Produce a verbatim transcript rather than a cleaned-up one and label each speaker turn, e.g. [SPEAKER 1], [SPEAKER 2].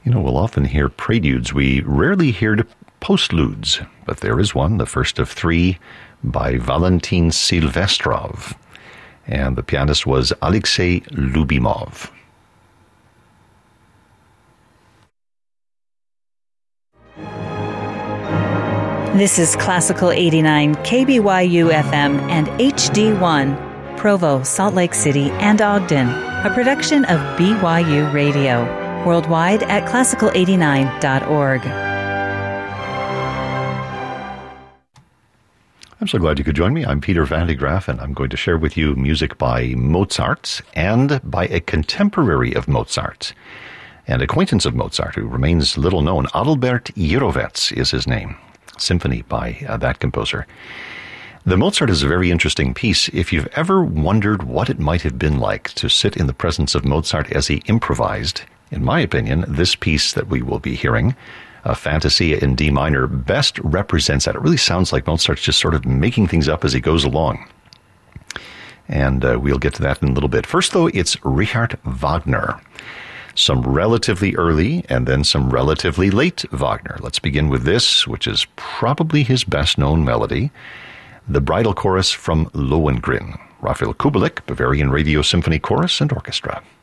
[SPEAKER 1] You know, we'll often hear preludes. We rarely hear postludes, but there is one, the first of three, by Valentin Silvestrov. And the pianist was Alexei Lubimov.
[SPEAKER 2] This is Classical eighty-nine, K B Y U F M and H D one, Provo, Salt Lake City, and Ogden, a production of B Y U Radio, worldwide at classical eighty-nine dot org.
[SPEAKER 1] I'm so glad you could join me. I'm Peter Van de Graaff, and I'm going to share with you music by Mozart and by a contemporary of Mozart, an acquaintance of Mozart who remains little known. Adalbert Jirovec is his name. Symphony by uh, that composer. The Mozart is a very interesting piece. If you've ever wondered what it might have been like to sit in the presence of Mozart as he improvised, in my opinion, this piece that we will be hearing, a Fantasia in D minor, best represents that. It really sounds like Mozart's just sort of making things up as he goes along. And uh, we'll get to that in a little bit. First, though, it's Richard Wagner. Some relatively early and then some relatively late Wagner. Let's begin with this, which is probably his best-known melody, the Bridal Chorus from Lohengrin. Raphael Kubelik, Bavarian Radio Symphony Chorus and Orchestra.